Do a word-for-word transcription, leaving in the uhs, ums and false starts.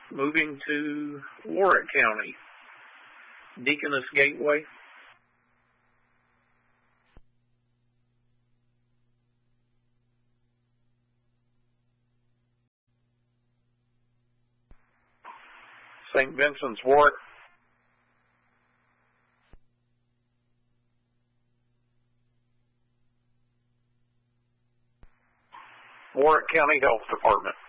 Moving to Warwick County, Deaconess Gateway. Saint Vincent's Wort. Warwick County Health Department.